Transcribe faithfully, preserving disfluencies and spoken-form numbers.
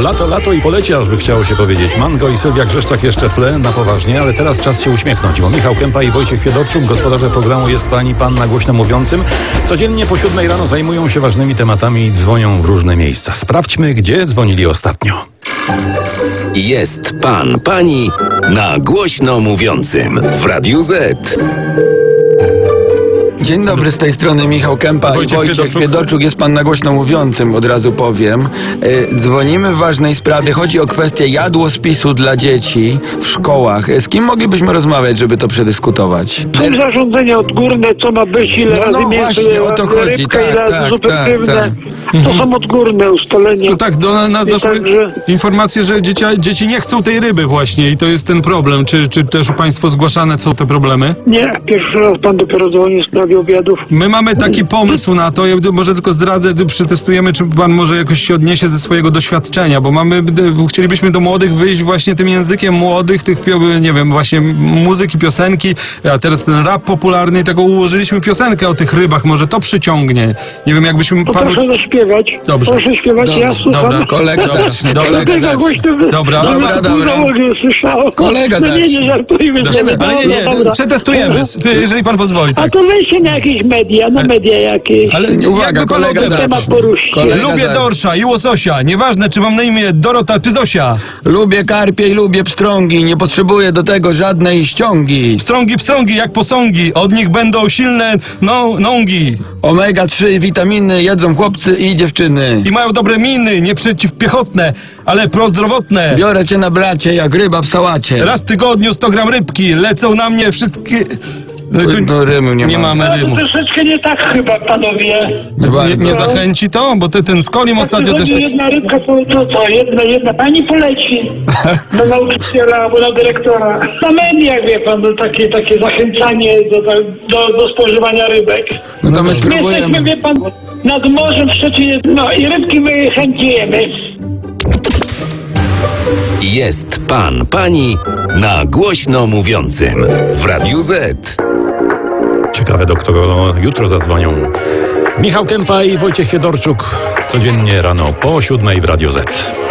Lato, lato i polecie, aż by chciało się powiedzieć. Mango i Sylwia Grzeszczak jeszcze w tle, na poważnie, ale teraz czas się uśmiechnąć, bo Michał Kępa i Wojciech Fiedorczuk, gospodarze programu Jest Pani, Pan na głośno mówiącym, codziennie po siódmej rano zajmują się ważnymi tematami i dzwonią w różne miejsca. Sprawdźmy, gdzie dzwonili ostatnio. Jest Pan, Pani na głośno mówiącym w Radiu Z. Dzień dobry, z tej strony Michał Kępa Wojciech i Wojciech Fiedorczuk. Fiedorczuk. Jest pan na głośno mówiącym, od razu powiem. E, dzwonimy w ważnej sprawie. Chodzi o kwestię jadłospisu dla dzieci w szkołach. E, z kim moglibyśmy rozmawiać, żeby to przedyskutować? Są zarządzenia odgórne, co ma być, ile No, razy no mięso, właśnie, ile o to razy chodzi. rybka, Tak, ile razy tak, zupy tak, krewne. tak. To są odgórne ustalenia. No tak, do nas I doszły także- informacje, że dzieci, dzieci nie chcą tej ryby właśnie i to jest ten problem. Czy, czy też Państwo zgłaszane są te problemy? Nie, pierwszy raz pan dopiero dzwoni w sprawie obiadów. My mamy taki pomysł na to, ja może tylko zdradzę, tu przetestujemy, czy Pan może jakoś się odniesie ze swojego doświadczenia, bo mamy, chcielibyśmy do młodych wyjść właśnie tym językiem młodych, tych, pio- nie wiem, właśnie muzyki, piosenki, a teraz ten rap popularny i taką ułożyliśmy piosenkę o tych rybach, może to przyciągnie. Nie wiem, jakbyśmy To Panu... proszę zaśpiewać. Dobrze. Proszę śpiewać, ja Dobrze, słucham. dobra, kolega Dobra, zacznie, dobra. kolega Tego zacznie. głośno wy- Dobra, żeby dobra, pół dobra. załogi usłyszało. Kolega No nie, zacznie. nie żartujmy. Dobra, sobie. ale nie, Dobra, nie, dobra. przetestujemy, jeżeli Pan pozwoli. A Tak. to weźcie na jakieś media, na media jakieś. Ale Uwaga, jakby Pan kolega odebrał? Temat zacznie. poruszyć. Kolega Lubię zacznie. dorsza i łososia. Nieważne, czy mam na imię Dorota czy Zosia. Lubię karpie i lubię pstrągi. Nie potrzebuję do tego żadnej ściągi. Pstrągi, pstrągi jak posągi. Od nich będą silne no, nogi. omega trzy witaminy jedzą chłopcy i dziewczyny. I mają dobre miny, nie przeciwpiechotne, ale prozdrowotne. Biorę cię na bracie jak ryba w sałacie. Raz w tygodniu sto gram rybki. Lecą na mnie wszystkie... No i tu Do rymu nie, nie ma. mamy Ale to rymu. troszeczkę nie tak chyba, panowie. Nie Nie, bardzo. nie zachęci to? Bo ty, ten z Kolim ostatnio też tak... Jedna rybka, to, to co? Jedna, jedna pani poleci do nauczyciela albo na dyrektora. Na mediach, wie pan, to takie, takie zachęcanie do, do, do spożywania rybek. No to my My jesteśmy, spróbujemy. wie pan, nad morzem w Szczecinie, no i rybki my chętnie jemy. Jest Pan, Pani na głośno mówiącym w Radiu Z. Ciekawe, do kogo jutro zadzwonią. Michał Kępa i Wojciech Fiedorczuk, codziennie rano po siódmej w Radio Z.